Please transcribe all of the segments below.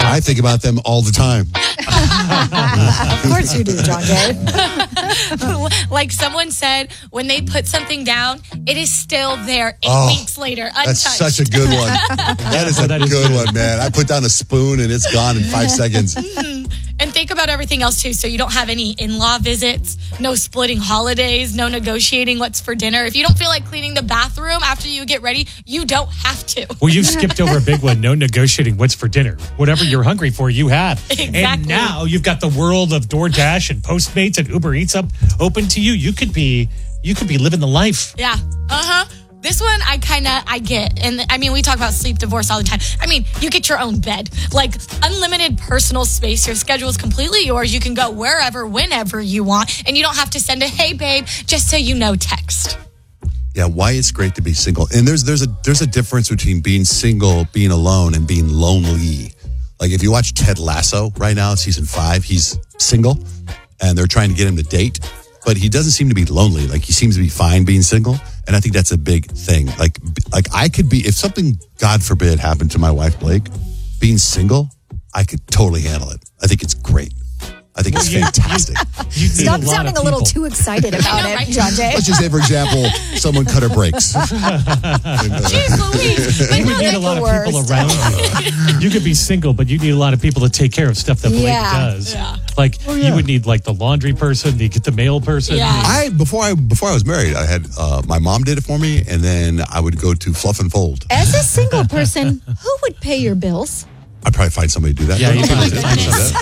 I think about them all the time. Of course you do, John Jay. Like someone said, when they put something down, it is still there 8 weeks later, untouched. That's such a good one. That is a good one, man. I put down a spoon and it's gone in 5 seconds. And think about everything else, too. So you don't have any in-law visits, no splitting holidays, no negotiating what's for dinner. If you don't feel like cleaning the bathroom after you get ready, you don't have to. Well, you skipped over a big one. No negotiating what's for dinner. Whatever you're hungry for, you have. Exactly. And now you've got the world of DoorDash and Postmates and Uber Eats open to you. You could be living the life. Yeah. This one, I get. And I mean, we talk about sleep divorce all the time. I mean, you get your own bed, like unlimited personal space. Your schedule is completely yours. You can go wherever, whenever you want. And you don't have to send a, hey, babe, just so you know, text. Yeah, why it's great to be single. And there's a difference between being single, being alone, and being lonely. Like if you watch Ted Lasso right now, season 5, he's single and they're trying to get him to date. But he doesn't seem to be lonely. Like he seems to be fine being single. And I think that's a big thing. Like I could be, if something, God forbid, happened to my wife, Blake, being single, I could totally handle it. I think it's great. I think it's fantastic. Stop sounding a little too excited about it, John Jay. Let's just say, for example, someone cut her brakes. Jeez Louise. You would need a lot of people around you. You could be single, but you need a lot of people to take care of stuff that Blake does. Yeah. Like you would need like the laundry person, you get the mail person. Yeah. Before I was married, I had my mom did it for me, and then I would go to Fluff and Fold. As a single person, who would pay your bills? I'd probably find somebody to do that. Yeah, you People could do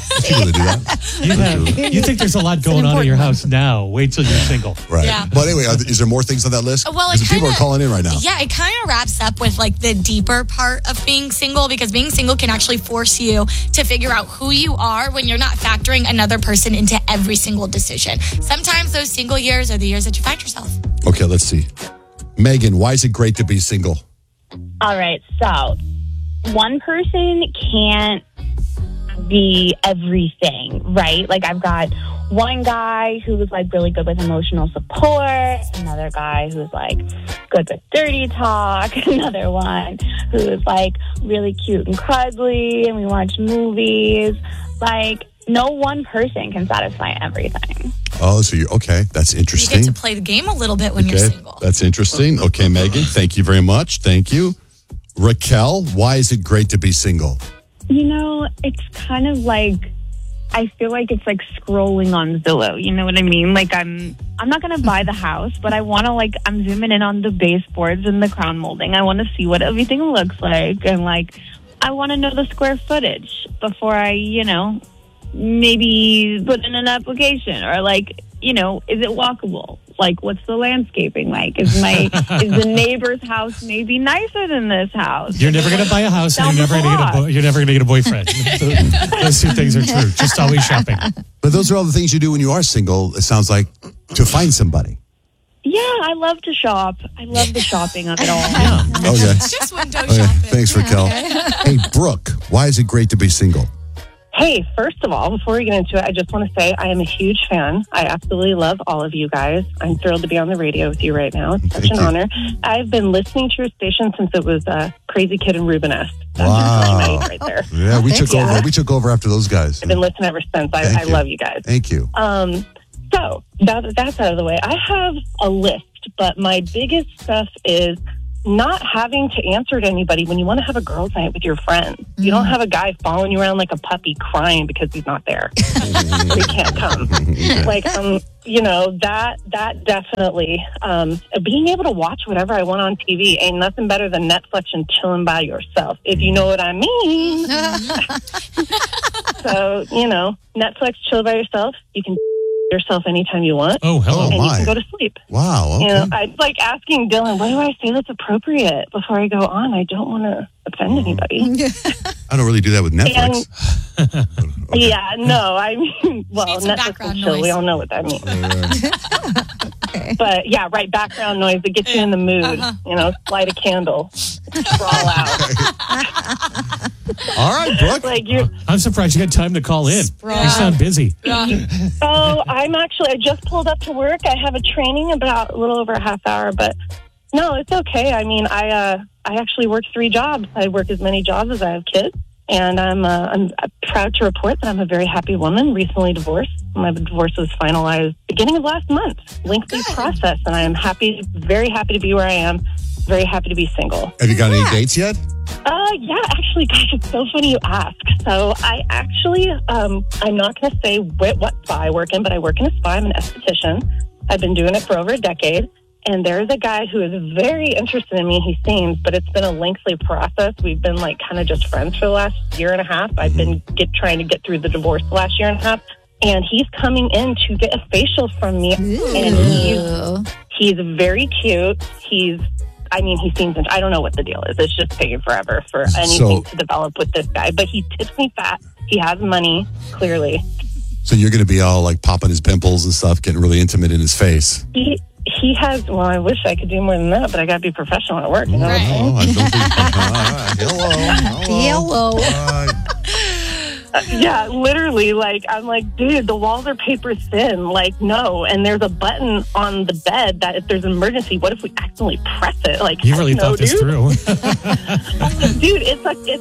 that. You think there's a lot going on in your house now. Wait till you're single. Right. Yeah. But anyway, is there more things on that list? Well, Because people are calling in right now. Yeah, it kind of wraps up with like the deeper part of being single, because being single can actually force you to figure out who you are when you're not factoring another person into every single decision. Sometimes those single years are the years that you find yourself. Okay, let's see. Megan, why is it great to be single? All right, so one person can't be everything, right? Like I've got one guy who's like really good with emotional support, another guy who's like good with dirty talk, another one who's like really cute and cuddly, and we watch movies. Like no one person can satisfy everything. Oh, so you're okay. That's interesting. You get to play the game a little bit when you're single. That's interesting. Okay, Megan, thank you very much. Thank you. Raquel, why is it great to be single? You know, it's kind of like, I feel like it's like scrolling on Zillow. You know what I mean? Like I'm not going to buy the house, but I want to I'm zooming in on the baseboards and the crown molding. I want to see what everything looks like. And I want to know the square footage before I, maybe put in an application, or is it walkable? Like, what's the landscaping like? Is the neighbor's house maybe nicer than this house? You're never going to buy a house, and you're never going to get a boyfriend. Those two things are true. Just always shopping. But those are all the things you do when you are single, it sounds like, to find somebody. Yeah, I love to shop. I love the shopping of it all. Yeah. Okay. Just window shopping. Thanks, Raquel. Hey, Brooke, why is it great to be single? Hey, first of all, before we get into it, I just want to say I am a huge fan. I absolutely love all of you guys. I'm thrilled to be on the radio with you right now. It's such an honor. I've been listening to your station since it was Crazy Kid and Rubenest. That's Wow. right there. Yeah, we took over. We took over after those guys. I've been listening ever since. I love you guys. Thank you. So that's out of the way. I have a list, but my biggest stuff is not having to answer to anybody when you want to have a girls' night with your friends. You don't have a guy following you around like a puppy crying because he's not there. He can't come. That definitely, being able to watch whatever I want on TV ain't nothing better than Netflix and chilling by yourself, if you know what I mean. So, Netflix, chill by yourself. You can yourself anytime you want. Oh, hello. And you can go to sleep. Wow. Okay. I'd like asking Dylan, what do I say that's appropriate before I go on? I don't want to offend anybody. I don't really do that with Netflix. Yeah, no, I mean, well, Netflix and chill, we all know what that means. Okay. But yeah, right, background noise that gets you in the mood. Light a candle, sprawl out. All right, Brooke. I'm surprised you got time to call in. You sound busy. Oh, I just pulled up to work. I have a training about a little over a half hour, but no, it's okay. I mean, I actually work 3 jobs. I work as many jobs as I have kids. And I'm proud to report that I'm a very happy woman, recently divorced. My divorce was finalized beginning of last month. Lengthy process, and I am very happy to be where I am. Very happy to be single. Have you got any dates yet? Yeah, actually, gosh, it's so funny you ask. So I actually, I'm not going to say what spa I work in, but I work in a spa. I'm an esthetician. I've been doing it for over a decade. And there's a guy who is very interested in me, he seems, but it's been a lengthy process. We've been like kind of just friends for the last year and a half. I've been trying to get through the divorce the last year and a half. And he's coming in to get a facial from me. And he's very cute. He seems, I don't know what the deal is. It's just taking forever for anything to develop with this guy. But he tips me fat. He has money, clearly. So you're going to be all like popping his pimples and stuff, getting really intimate in his face. He has, well, I wish I could do more than that, but I got to be professional at work. You know what I'm saying? Hello. Yeah, literally, like, I'm like, dude, the walls are paper thin. Like, no. And there's a button on the bed that if there's an emergency, what if we accidentally press it? Like, you really thought this through. Dude, it's like,